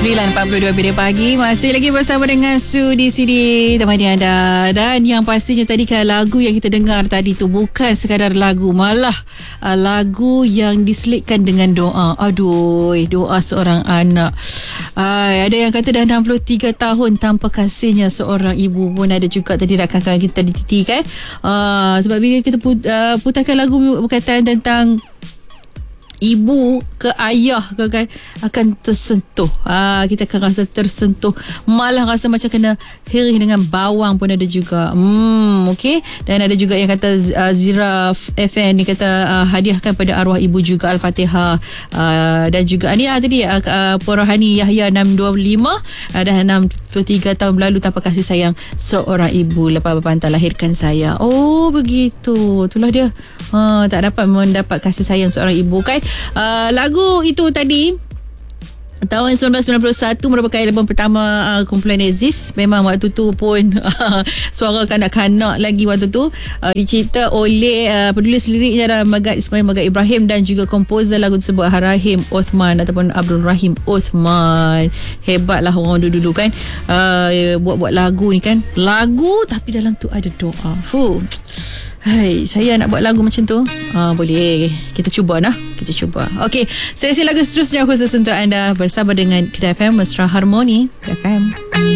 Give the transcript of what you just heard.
9.42 pagi. Masih lagi bersama dengan Su di sini temani anda. Dan yang pastinya tadi kan lagu yang kita dengar tadi tu bukan sekadar lagu, malah lagu yang diselitkan dengan doa. Aduh, doa seorang anak. Ada yang kata dah 63 tahun tanpa kasihnya seorang ibu pun ada juga tadi rakan-rakan kita di Titi kan. Sebab bila kita putarkan lagu berkaitan tentang ibu ke ayah ke kan akan tersentuh. Kita akan rasa tersentuh, malah rasa macam kena hirih dengan bawang pun ada juga. Okey. Dan ada juga yang kata Zira FN ni kata hadiahkan pada arwah ibu juga Al-Fatihah. Dan juga ni tadi Porohani Yahya 625 dah 63 tahun berlalu tanpa kasih sayang seorang ibu lepas bapa hantar lahirkan saya. Oh begitu. Itulah dia. Tak dapat mendapat kasih sayang seorang ibu kan. Lagu itu tadi tahun 1991 merupakan album pertama kumpulan Aziz. Memang waktu tu pun suara kanak-kanak lagi waktu tu. Dicipta oleh penulis liriknya adalah Magad Ismail Magad Ibrahim dan juga komposer lagu tersebut Rahim Othman ataupun Abdul Rahim Othman. Hebatlah orang dulu kan, buat-buat lagu ni kan. Lagu tapi dalam tu ada doa. Hai, saya nak buat lagu macam tu. Boleh. Kita cuba nah. Kita cuba. Okey, sesi lagu seterusnya khusus untuk anda bersama dengan Kedai FM Mesra Harmoni. Kedai FM.